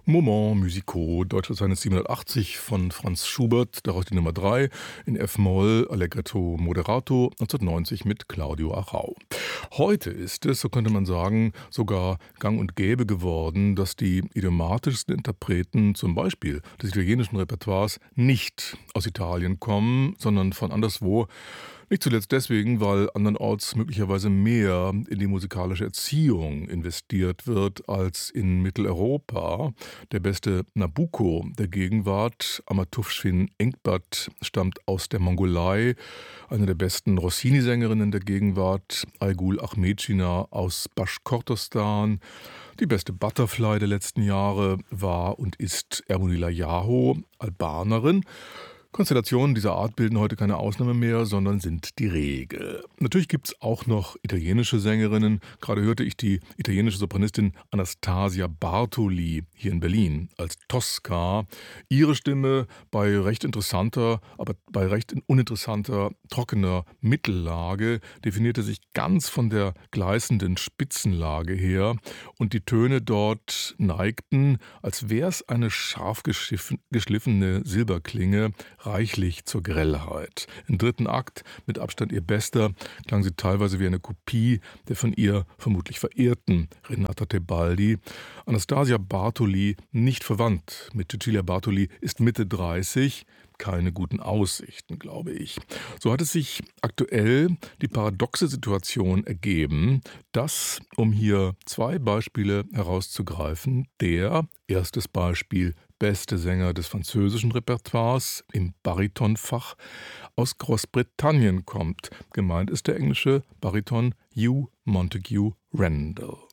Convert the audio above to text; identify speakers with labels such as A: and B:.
A: Moments musicaux, deutscher Seines 780 von Franz Schubert, daraus die Nummer 3 in F-Moll, Allegretto Moderato 1990 mit Claudio Arrau. Heute ist es, so könnte man sagen, sogar gang und gäbe geworden, dass die idiomatischsten Interpreten, zum Beispiel des italienischen Repertoires, nicht aus Italien kommen, sondern von anderswo. Nicht zuletzt deswegen, weil andernorts möglicherweise mehr in die musikalische Erziehung investiert wird als in Mitteleuropa. Der beste Nabucco der Gegenwart, Amatufshin Engbert, stammt aus der Mongolei. Eine der besten Rossini-Sängerinnen der Gegenwart, Aygul Ahmedschina aus Baschkortostan. Die beste Butterfly der letzten Jahre war und ist Ermonila Yaho, Albanerin. Konstellationen dieser Art bilden heute keine Ausnahme mehr, sondern sind die Regel. Natürlich gibt es auch noch italienische Sängerinnen. Gerade hörte ich die italienische Sopranistin Anastasia Bartoli hier in Berlin als Tosca. Ihre Stimme bei recht interessanter, aber bei recht uninteressanter, trockener Mittellage definierte sich ganz von der gleißenden Spitzenlage her. Und die Töne dort neigten, als wäre es eine scharf geschliffene Silberklinge, reichlich zur Grellheit. Im dritten Akt, mit Abstand ihr bester, klang sie teilweise wie eine Kopie der von ihr vermutlich verehrten Renata Tebaldi. Anastasia Bartoli, nicht verwandt mit Cecilia Bartoli, ist Mitte 30, keine guten Aussichten, glaube ich. So hat es sich aktuell die paradoxe Situation ergeben, dass, um hier zwei Beispiele herauszugreifen, der, erstes Beispiel, beste Sänger des französischen Repertoires im Baritonfach aus Großbritannien kommt. Gemeint ist der englische Bariton Hugh Montague Randall.